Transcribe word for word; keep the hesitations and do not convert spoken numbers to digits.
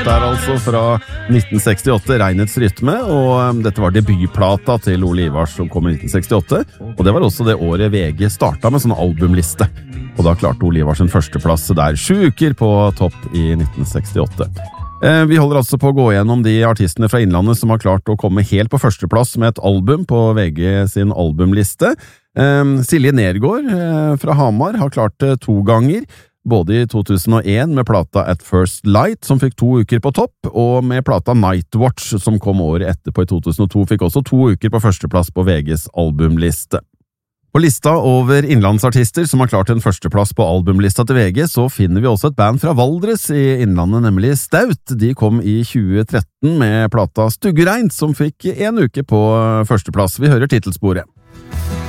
Wash der altså fra nitten sekstiåtte, Regnets rytme, og dette var debutplata til Ole Ivars som kom i nitten sekstiåtte, og det var også det året V G startet med sånn albumliste, og da klarte Ole Ivars en førsteplass der sju uker på topp i nitten sekstiåtte. Vi holder altså på å gå gjennom de artistene fra Innlandet som har klart å komme helt på førsteplass med et album på V G sin albumliste. Silje Nergård fra Hamar har klart det to ganger, både i to tusen og en med plata At First Light, som fikk to uker på topp, og med plata Nightwatch, som kom året etterpå i to tusen og to, fikk også to uker på førsteplass på V Gs albumliste. På lista over innlandsartister som har klart en førsteplass på albumlista til V G, så finner vi også et band fra Valdres i Innlandet, nemlig Staut. De kom i tjue tretten med plata Stuggereint, som fikk en uke på førsteplass. Vi hører titelsporet.